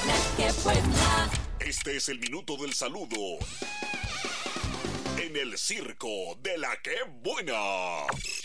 qué buena. Este es el minuto del saludo en el circo de la que buena.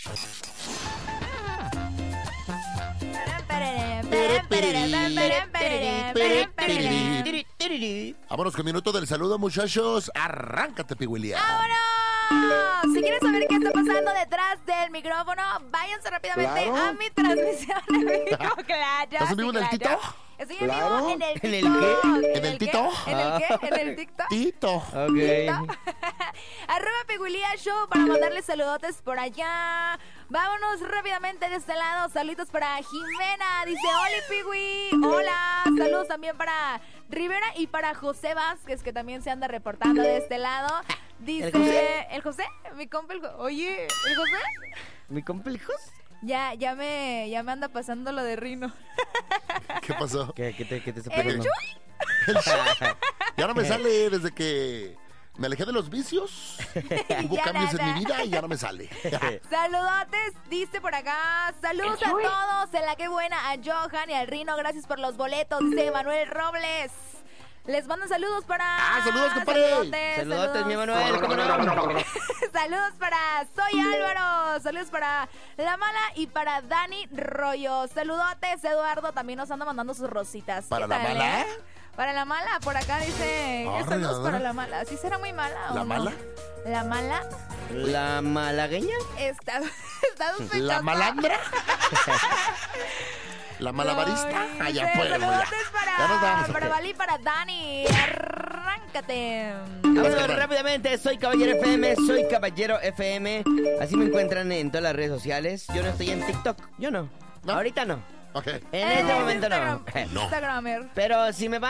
Vámonos con minuto del saludo, muchachos. Arráncate, Piguilia. ¡Vámonos! Si quieren saber qué está pasando detrás del micrófono, váyanse rápidamente a mi transmisión en vivo. Claro, ¿Estás en vivo en el TikTok? Estoy en vivo en el ¿En el TikTok. qué? ¿En el TikTok? ¿En el qué? ¿En el TikTok? Tito. Ok. Arroba Piguilia Show para mandarles saludotes por allá. Vámonos rápidamente de este lado. Saludos para Jimena. Dice, hola Pigui. Hola. Saludos también para Rivera y para José Vázquez, que también se anda reportando de este lado. Dice, ¿El José? Mi compa Oye, ¿el José? ¿Mi complejos? Ya me anda pasando lo de Rino. ¿Qué pasó? ¿Qué te está ¿El pasando? Chuy? Ya no me sale desde que me alejé de los vicios. Hubo Ya cambios nada. en mi vida y ya no me sale. Saludotes, dice por acá. Saludos a todos. En la que buena, a Johan y al Rino. Gracias por los boletos, dice Manuel Robles. Les mando saludos para... saludos, compadre. Saludotes, mi Manuel, ¿cómo no? Saludos para Soy Álvaro. Saludos para La Mala y para Dani Rollo. Saludotes, Eduardo. También nos anda mandando sus rositas. ¿Para ¿Qué La tal, Mala? Para La Mala, por acá dice... Arre, saludos arre. para La Mala. ¿Sí será muy mala o ¿La no? Mala? ¿La Mala? ¿La malagueña? Está sospechosa. ¿La malandra? ¿La malabarista? Ay, Allá dice, pues. saludotes Ya nos vamos. para Vali y para Dani. Arráncate. Vamos rápidamente, soy Caballero FM, soy Caballero FM. Así me encuentran en todas las redes sociales. Yo no estoy en TikTok, yo no. ¿No? Ahorita no. Ok. En este momento no. Instagramer. Pero si me van